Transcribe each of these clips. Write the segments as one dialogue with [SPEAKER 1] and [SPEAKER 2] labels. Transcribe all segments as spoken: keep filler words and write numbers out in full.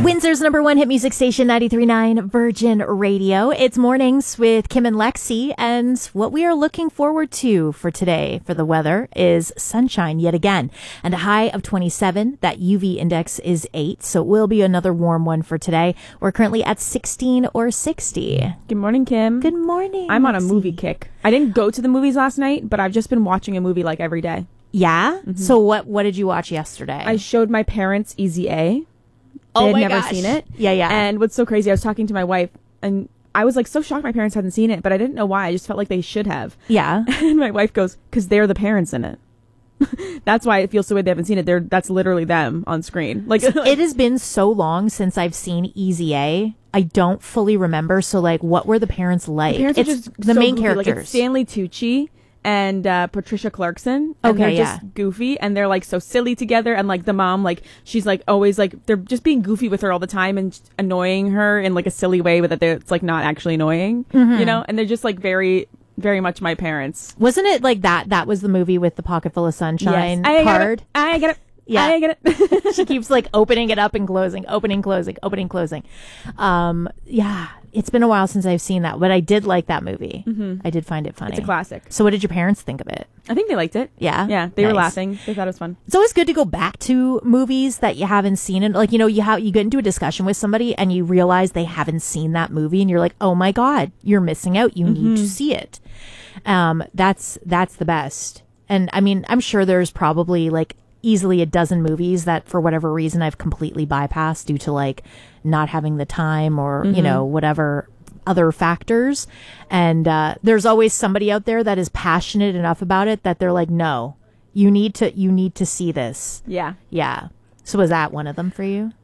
[SPEAKER 1] Windsor's number one hit music station, ninety-three point nine Virgin Radio. It's mornings with Kim and Lexi, and what we are looking forward to for today for the weather is sunshine yet again, and a high of twenty-seven. That U V index is eight, so it will be another warm one for today. We're currently at sixteen or sixty.
[SPEAKER 2] Good morning, Kim.
[SPEAKER 1] Good morning.
[SPEAKER 2] I'm on a
[SPEAKER 1] Lexi.
[SPEAKER 2] movie kick. I didn't go to the movies last night, but I've just been watching a movie like every day.
[SPEAKER 1] Yeah? Mm-hmm. So what what did you watch yesterday?
[SPEAKER 2] I showed my parents Easy A. They
[SPEAKER 1] oh
[SPEAKER 2] had
[SPEAKER 1] my
[SPEAKER 2] never
[SPEAKER 1] gosh.
[SPEAKER 2] seen it.
[SPEAKER 1] Yeah, yeah.
[SPEAKER 2] And what's so crazy, I was talking to my wife, and I was like so shocked my parents hadn't seen it, but I didn't know why. I just felt like they should have.
[SPEAKER 1] Yeah.
[SPEAKER 2] And my wife goes, because they're the parents in it. That's why it feels so weird they haven't seen it. They're That's literally them on screen. Like,
[SPEAKER 1] it has been so long since I've seen Easy A. I don't fully remember. So, like, what were the parents like?
[SPEAKER 2] The parents
[SPEAKER 1] it's
[SPEAKER 2] are just
[SPEAKER 1] the
[SPEAKER 2] so
[SPEAKER 1] main
[SPEAKER 2] goofy.
[SPEAKER 1] characters.
[SPEAKER 2] Like, it's Stanley Tucci and uh, Patricia Clarkson. And
[SPEAKER 1] Okay,
[SPEAKER 2] they're
[SPEAKER 1] yeah.
[SPEAKER 2] just goofy, and they're like so silly together. And like the mom, like she's like always like they're just being goofy with her all the time and just annoying her in like a silly way, but that they're, it's like not actually annoying,
[SPEAKER 1] Mm-hmm.
[SPEAKER 2] you know. And they're just like very, very much my parents.
[SPEAKER 1] Wasn't it like that? That was the movie with the Pocket Full of Sunshine
[SPEAKER 2] I
[SPEAKER 1] card.
[SPEAKER 2] Get it. I get it.
[SPEAKER 1] Yeah.
[SPEAKER 2] I get it.
[SPEAKER 1] She keeps like opening it up and closing, opening, closing, opening, closing. Um, yeah, it's been a while since I've seen that, but I did like that movie. Mm-hmm. I did find it funny.
[SPEAKER 2] It's a classic.
[SPEAKER 1] So what did your parents think of it?
[SPEAKER 2] I think they liked it.
[SPEAKER 1] Yeah?
[SPEAKER 2] Yeah, they were
[SPEAKER 1] Nice.
[SPEAKER 2] laughing. They thought it was fun.
[SPEAKER 1] It's always good to go back to movies that you haven't seen. And like, you know, you have, you get into a discussion with somebody and you realize they haven't seen that movie and you're like, oh my God, you're missing out. You
[SPEAKER 2] Mm-hmm.
[SPEAKER 1] need to see it. Um, that's, that's the best. And I mean, I'm sure there's probably like easily a dozen movies that for whatever reason I've completely bypassed due to like not having the time or,
[SPEAKER 2] Mm-hmm.
[SPEAKER 1] you know, whatever other factors. And, uh, there's always somebody out there that is passionate enough about it that they're like, no, you need to, you need to see this.
[SPEAKER 2] Yeah.
[SPEAKER 1] Yeah. So was that one of them for you?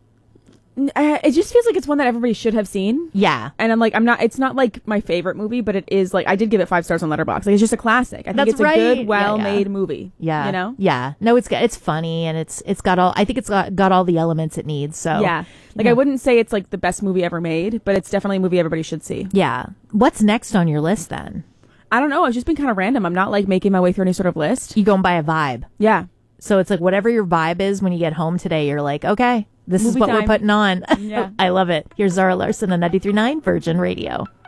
[SPEAKER 2] N- I- It just feels like it's one that everybody should have seen.
[SPEAKER 1] Yeah.
[SPEAKER 2] And I'm like, I'm not, it's not like my favorite movie, but it is like, I did give it five stars on Letterboxd. Like, it's just a classic. I think
[SPEAKER 1] That's
[SPEAKER 2] it's a
[SPEAKER 1] right. Yeah,
[SPEAKER 2] good, well
[SPEAKER 1] yeah.
[SPEAKER 2] made movie.
[SPEAKER 1] Yeah.
[SPEAKER 2] You know?
[SPEAKER 1] Yeah. No, it's got, it's funny and it's, it's got all, I think it's got, got all the elements it needs. So
[SPEAKER 2] Yeah. Like,
[SPEAKER 1] Yeah.
[SPEAKER 2] I wouldn't say it's like the best movie ever made, but it's definitely a movie everybody should see.
[SPEAKER 1] yeah. What's next on your list then?
[SPEAKER 2] I don't know. It's just been kind of random. I'm not like making my way through any sort of list.
[SPEAKER 1] You go and buy a vibe.
[SPEAKER 2] Yeah.
[SPEAKER 1] So it's like whatever your vibe is when you get home today, you're like, okay, this is
[SPEAKER 2] Movie
[SPEAKER 1] what we're
[SPEAKER 2] time.
[SPEAKER 1] putting on.
[SPEAKER 2] Yeah.
[SPEAKER 1] I love it. Here's Zara Larson on ninety-three point nine Virgin Radio.